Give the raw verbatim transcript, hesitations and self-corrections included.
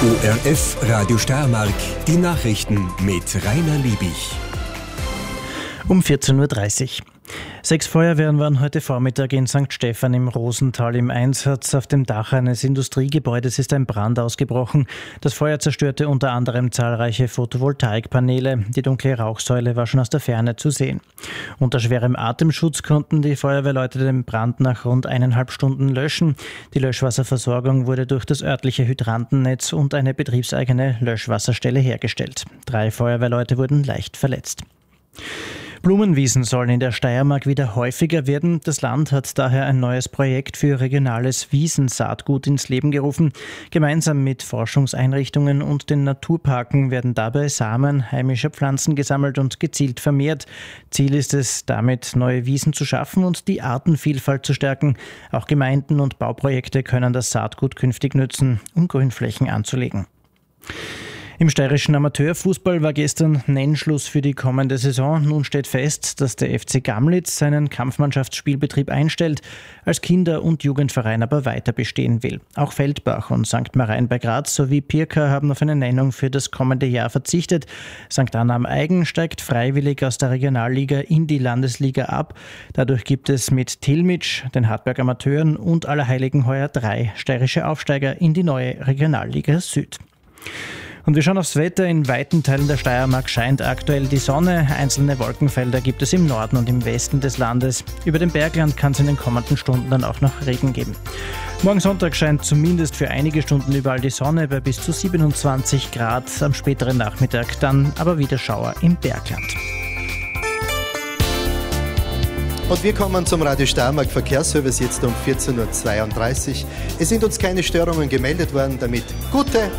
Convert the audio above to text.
O R F Radio Steiermark, die Nachrichten mit Rainer Liebig. Um vierzehn Uhr dreißig. Sechs Feuerwehren waren heute Vormittag in Sankt Stephan im Rosental im Einsatz. Auf dem Dach eines Industriegebäudes ist ein Brand ausgebrochen. Das Feuer zerstörte unter anderem zahlreiche Photovoltaikpaneele. Die dunkle Rauchsäule war schon aus der Ferne zu sehen. Unter schwerem Atemschutz konnten die Feuerwehrleute den Brand nach rund eineinhalb Stunden löschen. Die Löschwasserversorgung wurde durch das örtliche Hydrantennetz und eine betriebseigene Löschwasserstelle hergestellt. Drei Feuerwehrleute wurden leicht verletzt. Blumenwiesen sollen in der Steiermark wieder häufiger werden. Das Land hat daher ein neues Projekt für regionales Wiesensaatgut ins Leben gerufen. Gemeinsam mit Forschungseinrichtungen und den Naturparken werden dabei Samen heimischer Pflanzen gesammelt und gezielt vermehrt. Ziel ist es, damit neue Wiesen zu schaffen und die Artenvielfalt zu stärken. Auch Gemeinden und Bauprojekte können das Saatgut künftig nutzen, um Grünflächen anzulegen. Im steirischen Amateurfußball war gestern Nennschluss für die kommende Saison. Nun steht fest, dass der F C Gamlitz seinen Kampfmannschaftsspielbetrieb einstellt, als Kinder- und Jugendverein aber weiter bestehen will. Auch Feldbach und Sankt Marein bei Graz sowie Pirka haben auf eine Nennung für das kommende Jahr verzichtet. Sankt Anna am Aigen steigt freiwillig aus der Regionalliga in die Landesliga ab. Dadurch gibt es mit Tilmitsch, den Hartberg Amateuren und Allerheiligen heuer drei steirische Aufsteiger in die neue Regionalliga Süd. Und wir schauen aufs Wetter. In weiten Teilen der Steiermark scheint aktuell die Sonne. Einzelne Wolkenfelder gibt es im Norden und im Westen des Landes. Über dem Bergland kann es in den kommenden Stunden dann auch noch Regen geben. Morgen Sonntag scheint zumindest für einige Stunden überall die Sonne bei bis zu siebenundzwanzig Grad. Am späteren Nachmittag dann aber wieder Schauer im Bergland. Und wir kommen zum Radio Steiermark Verkehrsservice jetzt um vierzehn Uhr zweiunddreißig. Es sind uns keine Störungen gemeldet worden, damit gute